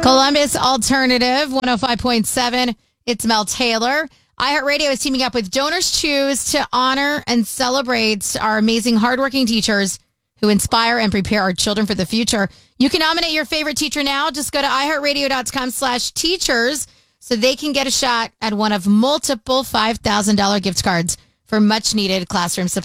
Columbus Alternative 105.7. It's Mel Taylor. iHeartRadio is teaming up with Donors Choose to honor and celebrate our amazing, hardworking teachers who inspire and prepare our children for the future. You can nominate your favorite teacher now. Just go to iHeartRadio.com/teachers so they can get a shot at one of multiple $5,000 gift cards for much needed classroom supplies.